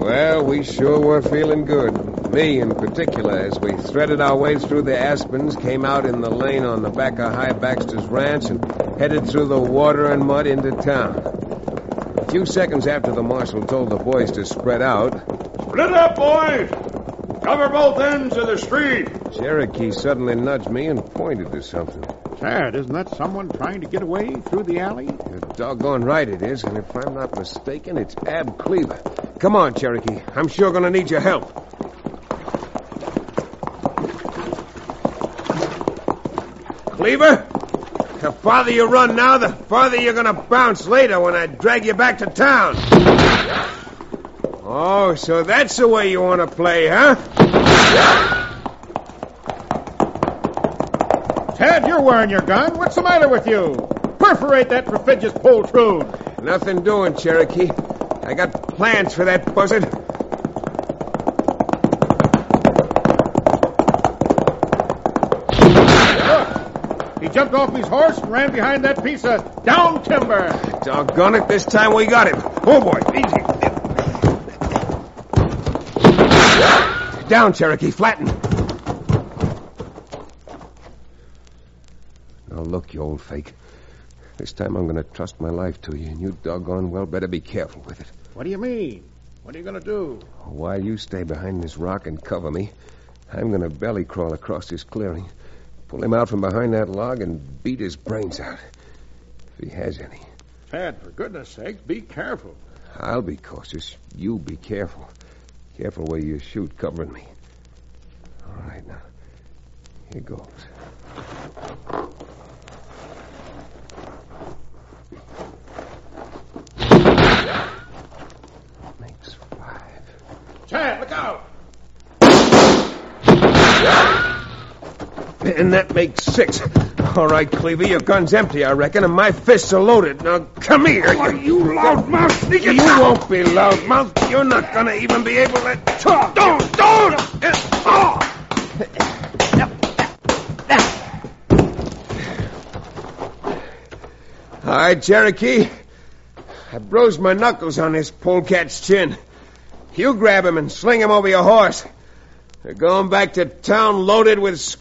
Well, we sure were feeling good. Me in particular, as we threaded our way through the aspens, came out in the lane on the back of High Baxter's ranch, and headed through the water and mud into town. A few seconds after the marshal told the boys to spread out... Split up, boys! Cover both ends of the street! Cherokee suddenly nudged me and pointed to something. Tad, isn't that someone trying to get away through the alley? You're doggone right it is, and if I'm not mistaken, it's Ab Cleaver. Come on, Cherokee. I'm sure going to need your help. Cleaver? The farther you run now, the farther you're going to bounce later when I drag you back to town. Oh, so that's the way you want to play, huh? Tad, you're wearing your gun. What's the matter with you? Perforate that prodigious poltroon. Nothing doing, Cherokee. I got plans for that buzzard. Look, he jumped off his horse and ran behind that piece of down timber. Doggone it, this time we got him. Oh, boy, easy. Down, Cherokee, flatten. Now, look, you old fake. This time I'm going to trust my life to you, and you doggone well better be careful with it. What do you mean? What are you going to do? While you stay behind this rock and cover me, I'm going to belly crawl across this clearing, pull him out from behind that log, and beat his brains out. If he has any. Tad, for goodness sake, be careful. I'll be cautious. You be careful. Careful where you shoot covering me. All right, now. Here goes. Makes 5. Tad, look out! And that makes 6. All right, Cleaver, your gun's empty, I reckon, and my fists are loaded. Now, come here. Oh, you loudmouth! You won't be loudmouth. You're not going to even be able to talk. Don't! All right, Cherokee. I bruised my knuckles on this polecat's chin. You grab him and sling him over your horse. They're going back to town loaded with